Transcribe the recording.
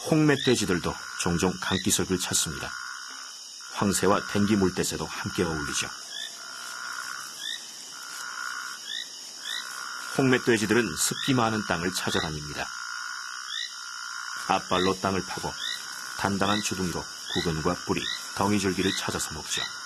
홍멧돼지들도 종종 강기슭을 찾습니다. 황새와 댕기 물떼새도 함께 어울리죠. 홍멧돼지들은 습기 많은 땅을 찾아다닙니다. 앞발로 땅을 파고 단단한 주둥이로 구근과 뿌리, 덩이줄기를 찾아서 먹죠.